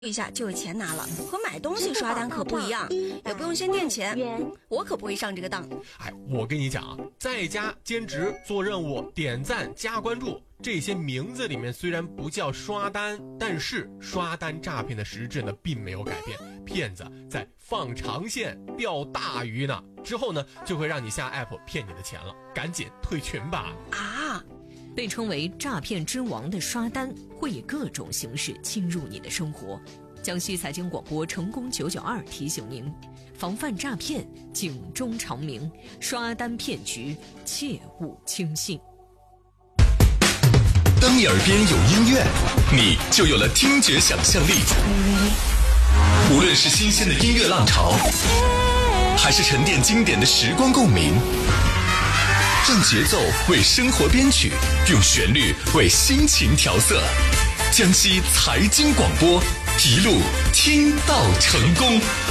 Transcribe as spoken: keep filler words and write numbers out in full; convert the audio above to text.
一下就有钱拿了，和买东西刷单可不一样，也不用先垫钱，我可不会上这个当。 哎，我跟你讲啊，在家兼职做任务、点赞、加关注，这些名字里面虽然不叫刷单，但是刷单诈骗的实质呢并没有改变，骗子在放长线钓大鱼呢，之后呢就会让你下 app 骗你的钱了，赶紧退群吧。 啊， 被称为诈骗之王的刷单会以各种形式侵入你的生活。江西财经广播成功九九二提醒您，防范诈骗，警钟长鸣，刷单骗局切勿轻信。 当你耳边有音乐，你就有了听觉想象力。无论是新鲜的音乐浪潮，还是沉淀经典的时光共鸣，让节奏为生活编曲，用旋律为心情调色。江西财经广播，一路听到成功。